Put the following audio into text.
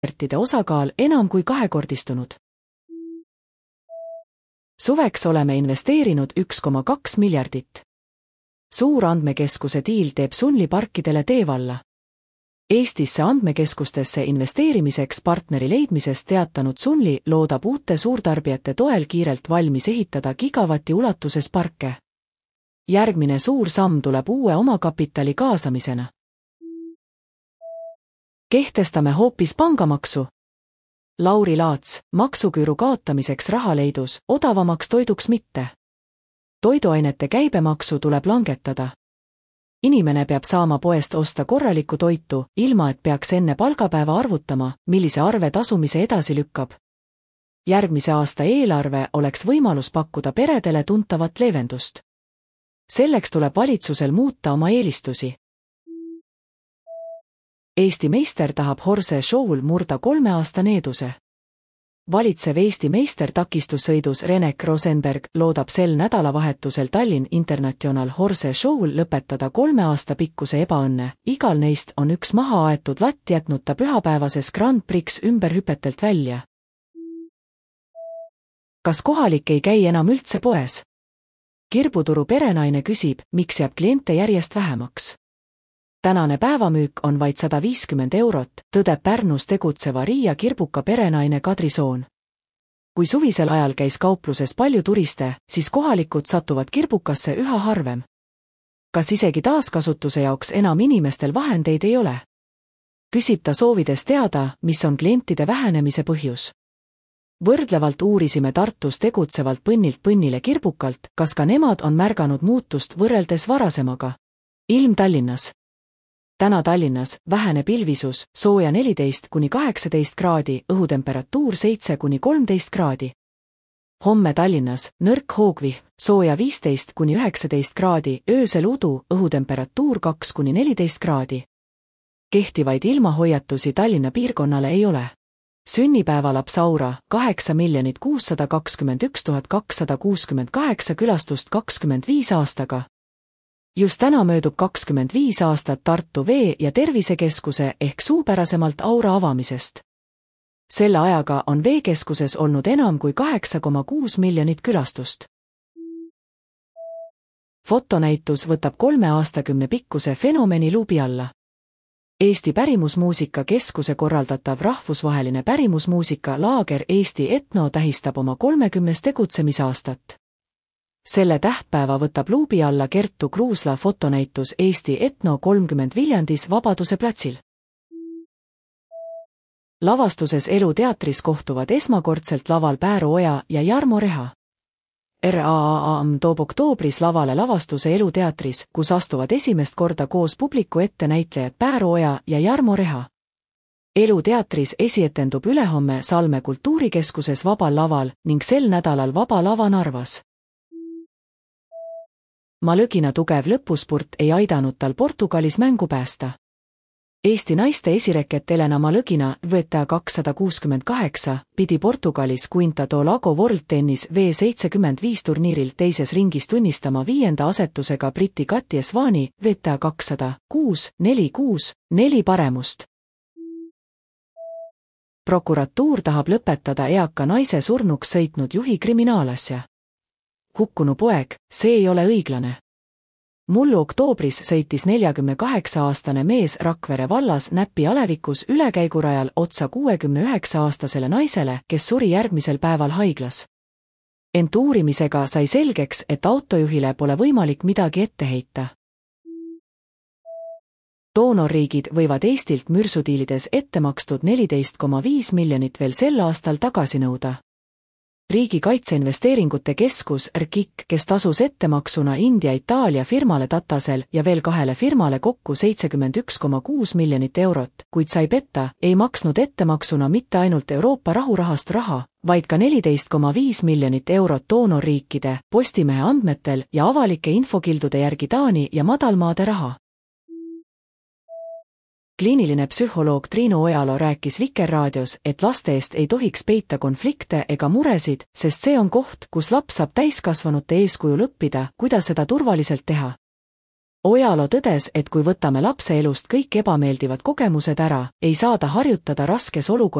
ekspertide osakaal enam kui kahekordistunud. Suveks oleme investeerinud 1,2 miljardit. Suur andmekeskuse diil teeb Sunli-parkidele tee valla. Eestisse andmekeskustesse investeerimiseks partneri leidmisest teatanud Sunli loodab uute suurtarbijate toel kiirelt valmis ehitada gigavati ulatuses parke. Järgmine suur samm tuleb uue omakapitali kaasamisena. Kehtestame hoopis pangamaksu. Lauri Laats, maksuküüru kaotamiseks raha leidus, odavamaks toiduks mitte. Toiduainete käibemaksu tuleb langetada. Inimene peab saama poest osta korralikku toitu, ilma et peaks enne palgapäeva arvutama, millise arve tasumise edasi lükkab. Järgmise aasta eelarve oleks võimalus pakkuda peredele tuntavat leevendust. Selleks tuleb valitsusel muuta oma eelistusi. Eesti meister tahab Horse Show'l murda 3 aasta needuse. Valitsev Eesti meister takistussõidus Renek Rosenberg loodab sel nädalavahetusel Tallinn International Horse Show'l lõpetada 3 aasta pikkuse ebaõnne. Igal neist on üks maha aetud latt jätnud ta pühapäevases Grand Prix ümberhüpetelt välja. Kas kohalik ei käi enam üldse poes? Kirbuturu perenaine küsib, miks jääb kliente järjest vähemaks. Tänane päevamüük on vaid 150 €, tõdeb Pärnus tegutseva Riia kirbuka perenaine Kadri Soon. Kui suvisel ajal käis kaupluses palju turiste, siis kohalikud satuvad kirbukasse üha harvem. Kas isegi taaskasutuse jaoks enam inimestel vahendeid ei ole? Küsib ta soovides teada, mis on klientide vähenemise põhjus. Võrdlevalt uurisime Tartus tegutsevalt Põnnilt Põnnile kirbukalt, kas ka nemad on märganud muutust võrreldes varasemaga. Ilm Tallinnas. Täna Tallinnas vähene pilvisus, sooja 14–18 kraadi, õhutemperatuur 7–13 kraadi. Homme Tallinnas nõrk hoogvihm, sooja 15–19 kraadi, öösel udu, õhutemperatuur 2–14 kraadi. Kehtivaid ilmahoiatusi Tallinna piirkonnale ei ole. Sünnipäevalaps Aura, 8 621 268 külastust 25 aastaga. Just täna möödub 25 aastat Tartu Vee- ja Tervisekeskuse ehk suupärasemalt Aura avamisest. Selle ajaga on veekeskuses olnud enam kui 8,6 miljonit külastust. Fotonäitus võtab 3 aastakümne pikkuse fenomeni luubi alla. Eesti Pärimusmuusika Keskuse korraldatav rahvusvaheline pärimusmuusika laager Eesti Etno tähistab oma 30 tegutsemisaastat. Selle tähtpäeva võtab luubi alla Kertu Kruusla fotonäitus Eesti Etno 30 Viljandis Vabaduse platsil. Lavastuses Elu teatris kohtuvad esmakordselt laval Pääro Oja ja Jarmo Reha. RAAM toob oktoobris lavale lavastuse Elu teatris, kus astuvad esimest korda koos publiku ette näitlejad Pääro Oja ja Jarmo Reha. Elu teatris esietendub ülehomme Salme kultuurikeskuses Vabal laval ning sel nädalal Vaba lava Narvas. Malõgina tugev lõpuspurt ei aidanud tal Portugalis mängu päästa. Eesti naiste esireket Elena Malõgina VTA 268 pidi Portugalis Quinta do Lago World Tennis V75 turniiril teises ringis tunnistama 5. asetusega Briti Katja Svani VTA 206-4-6-4 paremust. Prokuratuur tahab lõpetada eaka naise surnuks sõitnud juhi kriminaalasja. Hukkunu poeg, see ei ole õiglane. Mullu oktoobris sõitis 48-aastane mees Rakvere vallas Näpi alevikus ülekäigurajal otsa 69-aastasele naisele, kes suri järgmisel päeval haiglas. Ent uurimisega sai selgeks, et autojuhile pole võimalik midagi ette heita. Doonorriigid võivad Eestilt mürsudiilides ette makstud 14,5 miljonit veel sel aastal tagasi nõuda. Riigi Kaitseinvesteeringute Keskus RKIK, kes tasus ettemaksuna India-Itaalia firmale Tatasel ja veel 2 firmale kokku 71,6 miljonit eurot, kuid sai petta, ei maksnud ettemaksuna mitte ainult Euroopa rahurahastu raha, vaid ka 14,5 miljonit eurot doonorriikide, Postimehe andmetel ja avalike infokildude järgi Taani ja Madalmaade raha. Kliiniline psühholoog Triinu Ojalo rääkis Vikerraadios, et laste eest ei tohiks peita konflikte ega muresid, sest see on koht, kus laps saab täiskasvanute eeskujul õppida, kuidas seda turvaliselt teha. Ojalo tõdes, et kui võtame lapse elust kõik ebameeldivad kogemused ära, ei saa ta harjutada raskes olukorras